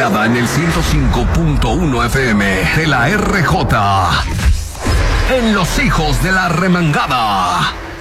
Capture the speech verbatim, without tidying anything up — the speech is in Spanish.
Inspirada en el ciento cinco punto uno F M de la R J. En Los Hijos de la Remangada.